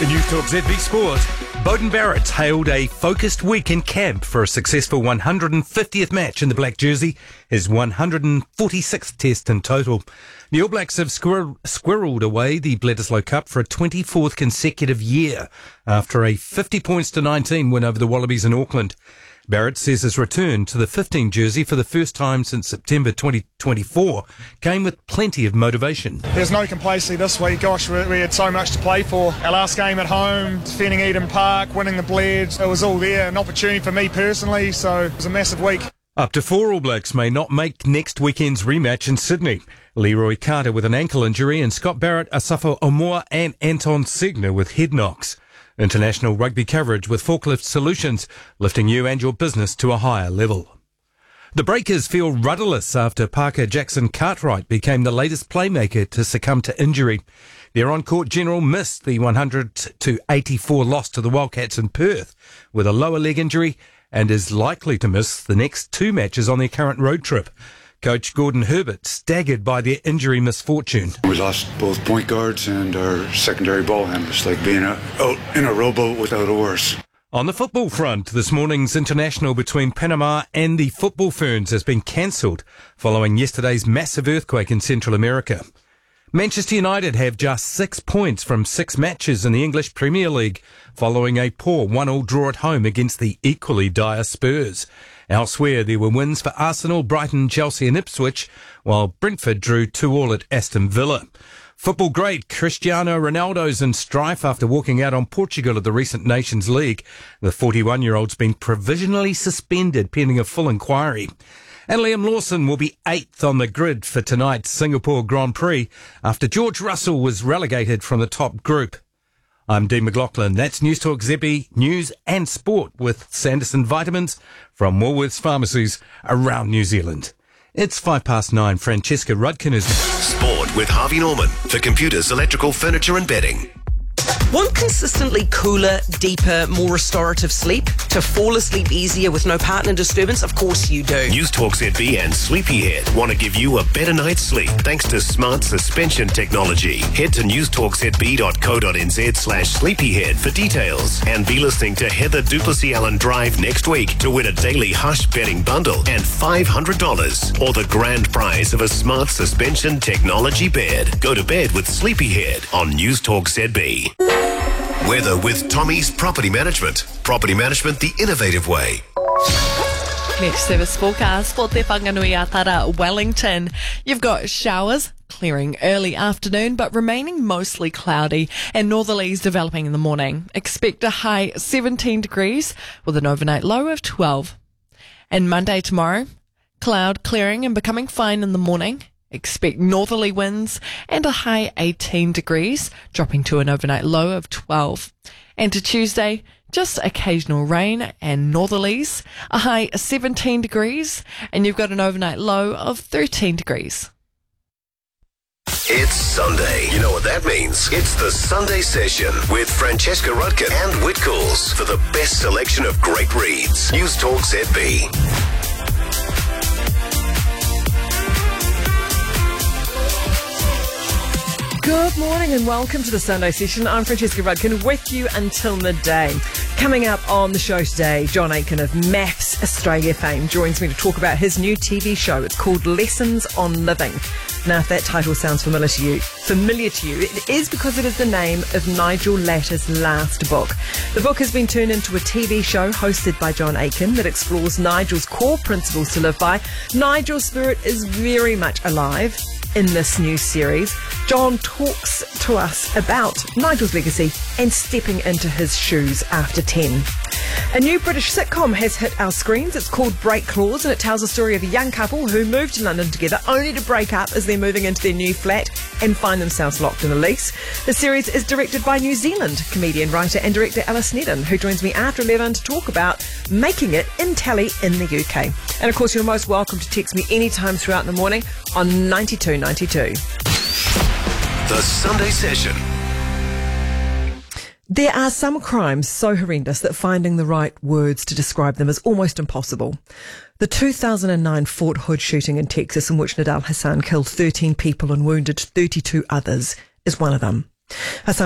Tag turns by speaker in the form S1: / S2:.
S1: In News Talk ZB Sport, Beauden Barrett hailed a focused week in camp for a successful 150th match in the black jersey, his 146th test in total. The All Blacks have squirreled away the Bledisloe Cup for a 24th consecutive year after a 50 points to 19 win over the Wallabies in Auckland. Barrett says his return to the 15 jersey for the first time since September 2024 came with plenty of motivation.
S2: There's no complacency this week. Gosh, we had so much to play for. Our last game at home, defending Eden Park, winning the Bleds, it was all there. An opportunity for me personally, so it was a massive week.
S1: Up to 4 All Blacks may not make next weekend's rematch in Sydney. Leroy Carter with an ankle injury and Scott Barrett, Asafo Omoa and Anton Segner with head knocks. International rugby coverage with Forklift Solutions, lifting you and your business to a higher level. The Breakers feel rudderless after Parker Jackson Cartwright became the latest playmaker to succumb to injury. Their on-court general missed the 100-84 loss to the Wildcats in Perth with a lower leg injury and is likely to miss the next 2 matches on their current road trip. Coach Gordon Herbert staggered by their injury misfortune.
S3: We lost both point guards and our secondary ball handlers, like being out in a rowboat without oars.
S1: On the football front, this morning's international between Panama and the Football Ferns has been cancelled following yesterday's massive earthquake in Central America. Manchester United have just 6 points from 6 matches in the English Premier League following a poor 1-1 draw at home against the equally dire Spurs. Elsewhere, there were wins for Arsenal, Brighton, Chelsea and Ipswich, while Brentford drew 2-2 at Aston Villa. Football great Cristiano Ronaldo's in strife after walking out on Portugal at the recent Nations League. The 41-year-old's been provisionally suspended pending a full inquiry. And Liam Lawson will be 8th on the grid for tonight's Singapore Grand Prix after George Russell was relegated from the top group. I'm Dean McLaughlin. That's News Talk ZB News and Sport with Sanderson Vitamins from Woolworths Pharmacies around New Zealand. It's 9:05. Francesca Rudkin is...
S4: Sport with Harvey Norman for computers, electrical, furniture and bedding.
S5: Want consistently cooler, deeper, more restorative sleep? To fall asleep easier with no partner disturbance? Of course you do.
S4: News Talk ZB and Sleepyhead want to give you a better night's sleep thanks to smart suspension technology. Head to newstalkzb.co.nz/sleepyhead for details and be listening to Heather Duplessis Allen Drive next week to win a daily Hush bedding bundle and $500 or the grand prize of a smart suspension technology bed. Go to bed with Sleepyhead on News Talk ZB. Weather with Tommy's Property Management. Property management the innovative way.
S6: Next service forecast for Te Whanganui-a-Tara, Wellington. You've got showers clearing early afternoon, but remaining mostly cloudy and northerlies developing in the morning. Expect a high 17 degrees with an overnight low of 12. And Monday tomorrow, cloud clearing and becoming fine in the morning. Expect northerly winds and a high 18 degrees, dropping to an overnight low of 12. And to Tuesday, just occasional rain and northerlies, a high 17 degrees, and you've got an overnight low of 13 degrees.
S4: It's Sunday. You know what that means. It's the Sunday Session with Francesca Rudkin and Whitcoulls for the best selection of great reads. News Talk ZB.
S7: Good morning and welcome to the Sunday Session. I'm Francesca Rudkin with you until midday. Coming up on the show today, John Aitken of MAFS Australia fame joins me to talk about his new TV show. It's called Lessons on Living. Now, if that title sounds familiar to you, it is because it is the name of Nigel Latter's last book. The book has been turned into a TV show hosted by John Aitken that explores Nigel's core principles to live by. Nigel's spirit is very much alive in this new series. John talks to us about Nigel's legacy and stepping into his shoes after 10. A new British sitcom has hit our screens. It's called Break Clause, and it tells the story of a young couple who moved to London together only to break up as they're moving into their new flat and find themselves locked in a lease. The series is directed by New Zealand comedian, writer and director Alice Nedden, who joins me after 11 to talk about making it in telly in the UK. And of course, you're most welcome to text me anytime throughout the morning on 9292.
S4: The Sunday Session.
S7: There are some crimes so horrendous that finding the right words to describe them is almost impossible. The 2009 Fort Hood shooting in Texas, in which Nidal Hasan killed 13 people and wounded 32 others, is one of them. Hasan